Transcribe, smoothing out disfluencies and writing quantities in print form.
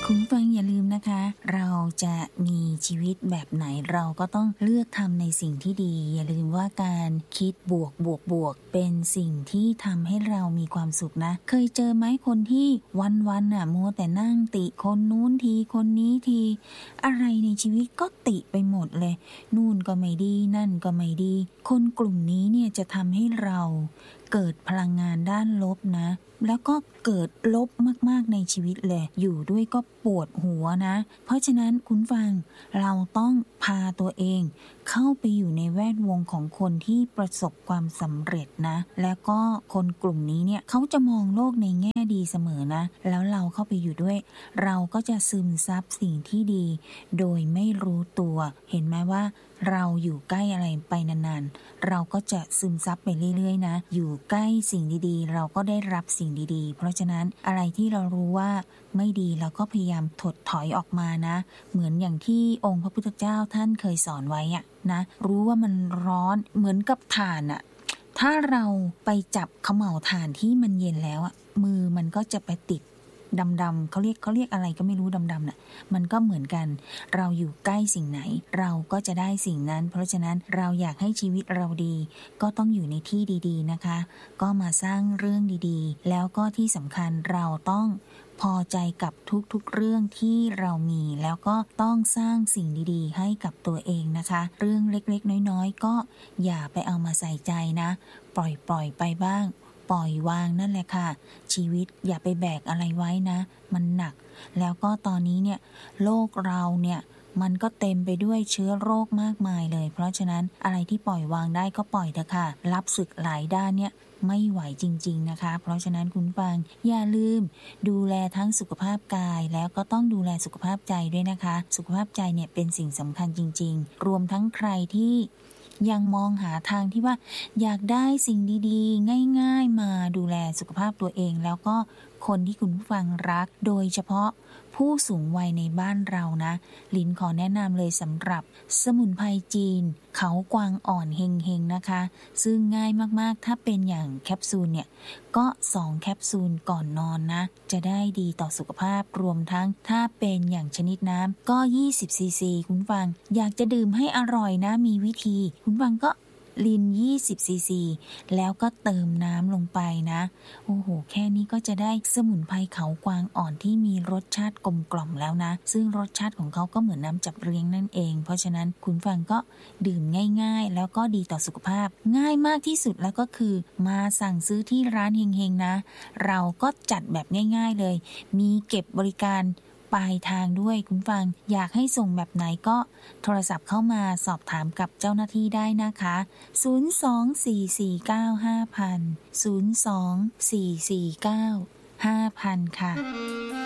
คุณฟังอย่าลืมนะคะเราจะมีชีวิตแบบไหนเราก็ต้องเลือกทำในสิ่งที่ดีอย่าลืมว่าการคิดบวกเป็นสิ่งที่ทำให้เรามีความสุขนะเคยเจอไหมคนที่วันๆมัวแต่นั่งติคนนู้นทีคนนี้ทีอะไรในชีวิตก็ติไปหมดเลยนู่นก็ไม่ดีนั่นก็ไม่ดีคนกลุ่มนี้เนี่ยจะทำให้เราเกิดพลังงานด้านลบนะแล้วก็เกิดลบมากๆในชีวิตเลยอยู่ด้วยก็ปวดหัวนะเพราะฉะนั้นคุณฟังเราต้องพาตัวเองเข้าไปอยู่ในแวดวงของคนที่ประสบความสำเร็จนะแล้วก็คนกลุ่มนี้เนี่ยเขาจะมองโลกในแง่ดีเสมอนะแล้วเราเข้าไปอยู่ด้วยเราก็จะซึมซับสิ่งที่ดีโดยไม่รู้ตัวเห็นไหมว่าเราอยู่ใกล้อะไรไปนานๆเราก็จะซึมซับไปเรื่อยๆนะอยู่ใกล้สิ่งดีๆเราก็ได้รับสิ่งดีๆเพราะฉะนั้นอะไรที่เรารู้ว่าไม่ดีเราก็พยายามถดถอยออกมานะเหมือนอย่างที่องค์พระพุทธเจ้าท่านเคยสอนไว้อะนะรู้ว่ามันร้อนเหมือนกับถ่านอะถ้าเราไปจับเขม่าถ่านที่มันเย็นแล้วอะมือมันก็จะไปติดดำๆเขาเรียกอะไรก็ไม่รู้ดำๆน่ะมันก็เหมือนกันเราอยู่ใกล้สิ่งไหนเราก็จะได้สิ่งนั้นเพราะฉะนั้นเราอยากให้ชีวิตเราดีก็ต้องอยู่ในที่ดีๆนะคะก็มาสร้างเรื่องดีๆแล้วก็ที่สำคัญเราต้องพอใจกับทุกๆเรื่องที่เรามีแล้วก็ต้องสร้างสิ่งดีๆให้กับตัวเองนะคะเรื่องเล็กๆน้อยๆก็อย่าไปเอามาใส่ใจนะปล่อยไปบ้างปล่อยวางนั่นแหละค่ะชีวิตอย่าไปแบกอะไรไว้นะมันหนักแล้วก็ตอนนี้เนี่ยโลกเราเนี่ยมันก็เต็มไปด้วยเชื้อโรคมากมายเลยเพราะฉะนั้นอะไรที่ปล่อยวางได้ก็ปล่อยเถอะค่ะรับศึกหลายด้านเนี่ยไม่ไหวจริงๆนะคะเพราะฉะนั้นคุณฟังอย่าลืมดูแลทั้งสุขภาพกายแล้วก็ต้องดูแลสุขภาพใจด้วยนะคะสุขภาพใจเนี่ยเป็นสิ่งสำคัญจริงๆรวมทั้งใครที่ยังมองหาทางที่ว่าอยากได้สิ่งดีๆง่ายๆมาดูแลสุขภาพตัวเองแล้วก็คนที่คุณผู้ฟังรักโดยเฉพาะผู้สูงวัยในบ้านเรานะลินขอแนะนำเลยสำหรับสมุนไพรจีนเขากวางอ่อนเฮงๆนะคะซึ่งง่ายมากๆถ้าเป็นอย่างแคปซูลเนี่ยก็2แคปซูลก่อนนอนนะจะได้ดีต่อสุขภาพรวมทั้งถ้าเป็นอย่างชนิดน้ำก็20ซีซีคุณฟังอยากจะดื่มให้อร่อยนะมีวิธีคุณฟังก็ลิน20ซีซีแล้วก็เติมน้ำลงไปนะโอ้โหแค่นี้ก็จะได้สมุนไพรเขากวางอ่อนที่มีรสชาติกลมกล่อมแล้วนะซึ่งรสชาติของเขาก็เหมือนน้ำจับเลี้ยงนั่นเองเพราะฉะนั้นคุณฟังก็ดื่มง่ายๆแล้วก็ดีต่อสุขภาพง่ายมากที่สุดแล้วก็คือมาสั่งซื้อที่ร้านเฮงๆนะเราก็จัดแบบง่ายๆเลยมีเก็บบริการปลายทางด้วยคุณฟังอยากให้ส่งแบบไหนก็โทรศัพท์เข้ามาสอบถามกับเจ้าหน้าที่ได้นะคะ024495000 024495000ค่ะ